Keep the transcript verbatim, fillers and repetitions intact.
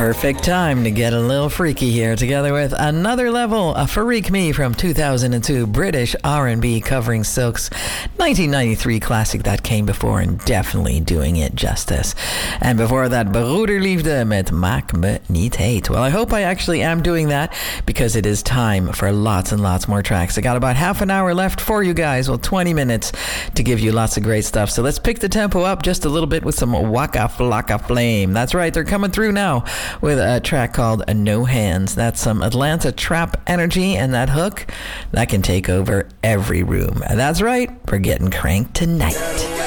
Perfect time to get a little freaky here, together with Another Level, a Freak Me from two thousand two British R and B covering Silk's nineteen ninety-three classic that came before and definitely doing it justice. And before that, Broederliefde met Maak Me Niet Heet. Well, I hope I actually am doing that, because it is time for lots and lots more tracks. I got about half an hour left for you guys, well, twenty minutes to give you lots of great stuff. So let's pick the tempo up just a little bit with some Waka Flocka Flame. That's right, they're coming through now with a track called No Hands. That's some Atlanta trap energy, and that hook, that can take over every room. And that's right, we're getting cranked tonight.